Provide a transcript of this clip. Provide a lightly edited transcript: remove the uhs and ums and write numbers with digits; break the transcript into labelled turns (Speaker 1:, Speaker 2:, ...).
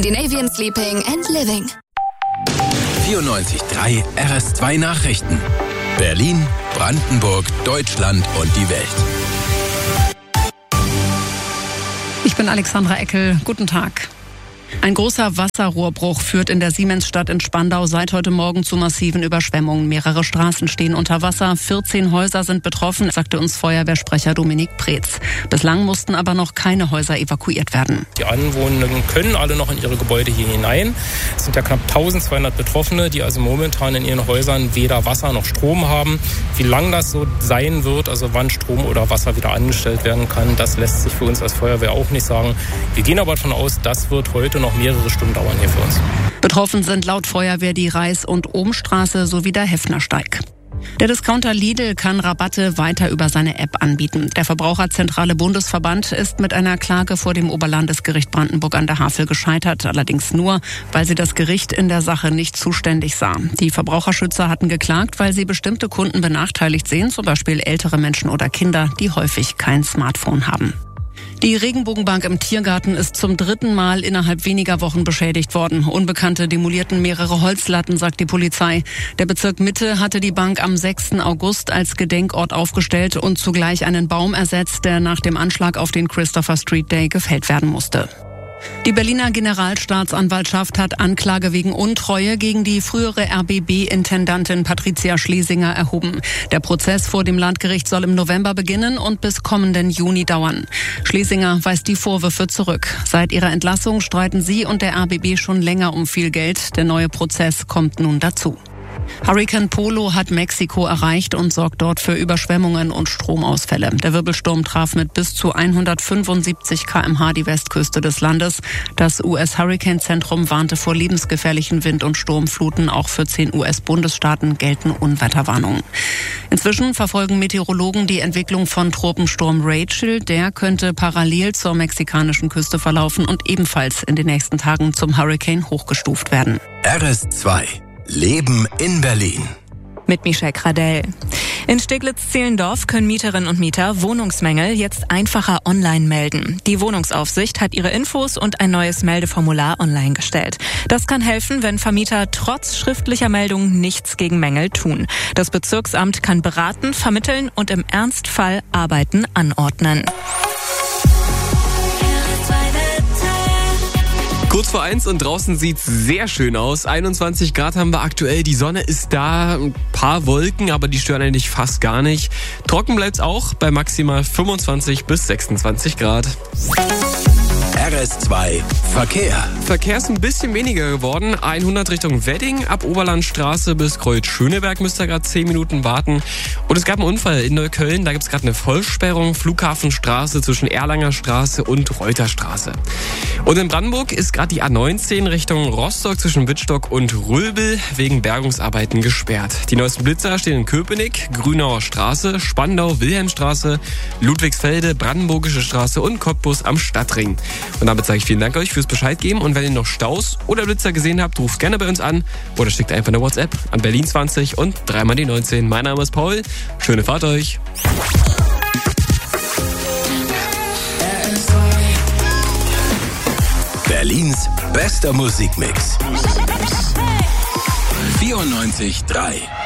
Speaker 1: Scandinavian Sleeping and Living.
Speaker 2: 94.3 RS2 Nachrichten. Berlin, Brandenburg, Deutschland und die Welt.
Speaker 3: Ich bin Alexandra Eckel. Guten Tag. Ein großer Wasserrohrbruch führt in der Siemensstadt in Spandau seit heute Morgen zu massiven Überschwemmungen. Mehrere Straßen stehen unter Wasser, 14 Häuser sind betroffen, sagte uns Feuerwehrsprecher Dominik Preetz. Bislang mussten aber noch keine Häuser evakuiert werden.
Speaker 4: Die Anwohner können alle noch in ihre Gebäude hier hinein. Es sind ja knapp 1200 Betroffene, die also momentan in ihren Häusern weder Wasser noch Strom haben. Wie lang das so sein wird, also wann Strom oder Wasser wieder angestellt werden kann, das lässt sich für uns als Feuerwehr auch nicht sagen. Wir gehen aber davon aus, das wird heute noch mehrere Stunden dauern hier für uns.
Speaker 3: Betroffen sind laut Feuerwehr die Reis- und Ohmstraße sowie der Heffnersteig. Der Discounter Lidl kann Rabatte weiter über seine App anbieten. Der Verbraucherzentrale Bundesverband ist mit einer Klage vor dem Oberlandesgericht Brandenburg an der Havel gescheitert, allerdings nur, weil sie das Gericht in der Sache nicht zuständig sah. Die Verbraucherschützer hatten geklagt, weil sie bestimmte Kunden benachteiligt sehen, zum Beispiel ältere Menschen oder Kinder, die häufig kein Smartphone haben. Die Regenbogenbank im Tiergarten ist zum 3. Mal innerhalb weniger Wochen beschädigt worden. Unbekannte demolierten mehrere Holzlatten, sagt die Polizei. Der Bezirk Mitte hatte die Bank am 6. August als Gedenkort aufgestellt und zugleich einen Baum ersetzt, der nach dem Anschlag auf den Christopher Street Day gefällt werden musste. Die Berliner Generalstaatsanwaltschaft hat Anklage wegen Untreue gegen die frühere RBB-Intendantin Patricia Schlesinger erhoben. Der Prozess vor dem Landgericht soll im November beginnen und bis kommenden Juni dauern. Schlesinger weist die Vorwürfe zurück. Seit ihrer Entlassung streiten sie und der RBB schon länger um viel Geld. Der neue Prozess kommt nun dazu. Hurrikan Polo hat Mexiko erreicht und sorgt dort für Überschwemmungen und Stromausfälle. Der Wirbelsturm traf mit bis zu 175 km/h die Westküste des Landes. Das US-Hurrikanzentrum warnte vor lebensgefährlichen Wind- und Sturmfluten. Auch für 10 US-Bundesstaaten gelten Unwetterwarnungen. Inzwischen verfolgen Meteorologen die Entwicklung von Tropensturm Rachel. Der könnte parallel zur mexikanischen Küste verlaufen und ebenfalls in den nächsten Tagen zum Hurrikan hochgestuft werden.
Speaker 2: RS2 Leben in Berlin.
Speaker 5: Mit Michelle Kradell. In Steglitz-Zehlendorf können Mieterinnen und Mieter Wohnungsmängel jetzt einfacher online melden. Die Wohnungsaufsicht hat ihre Infos und ein neues Meldeformular online gestellt. Das kann helfen, wenn Vermieter trotz schriftlicher Meldung nichts gegen Mängel tun. Das Bezirksamt kann beraten, vermitteln und im Ernstfall Arbeiten anordnen.
Speaker 6: Kurz vor 1 und draußen sieht's sehr schön aus. 21 Grad haben wir aktuell. Die Sonne ist da, ein paar Wolken, aber die stören eigentlich fast gar nicht. Trocken bleibt's auch bei maximal 25 bis 26 Grad.
Speaker 2: RS2 Verkehr.
Speaker 6: Verkehr ist ein bisschen weniger geworden. 100 Richtung Wedding, ab Oberlandstraße bis Kreuz-Schöneberg müsst ihr gerade 10 Minuten warten. Und es gab einen Unfall in Neukölln, da gibt's gerade eine Vollsperrung, Flughafenstraße zwischen Erlanger Straße und Reuterstraße. Und in Brandenburg ist gerade die A19 Richtung Rostock zwischen Wittstock und Rülbel wegen Bergungsarbeiten gesperrt. Die neuesten Blitzer stehen in Köpenick, Grünauer Straße, Spandau, Wilhelmstraße, Ludwigsfelde, Brandenburgische Straße und Cottbus am Stadtring. Und damit sage ich vielen Dank euch fürs Bescheid geben. Und wenn ihr noch Staus oder Blitzer gesehen habt, ruft gerne bei uns an oder schickt einfach eine WhatsApp an Berlin 20 und 3 die 19. Mein Name ist Paul. Schöne Fahrt euch.
Speaker 2: Berlins bester Musikmix. 94.3